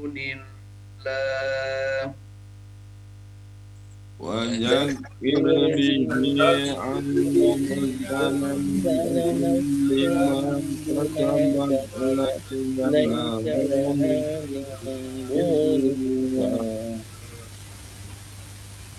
الله وذكر به عن بدل من كل ما كسبت ليس لها من دون الله